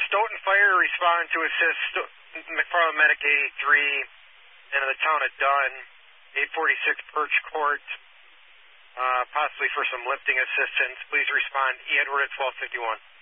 Stoughton Fire respond to assist McFarland Medic 83 and the town of Dunn, 846 Birch Court, possibly for some lifting assistance. Please respond, E. Edward at 1251.